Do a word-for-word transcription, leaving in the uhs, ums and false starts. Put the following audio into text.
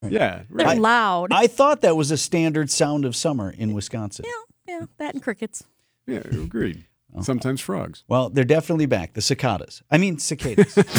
Yeah. They're Right. loud. I thought that was a standard sound of summer in Wisconsin. yeah, yeah, that and crickets. Yeah, agreed. Sometimes frogs. Well, they're definitely back. The cicadas. I mean, cicadas.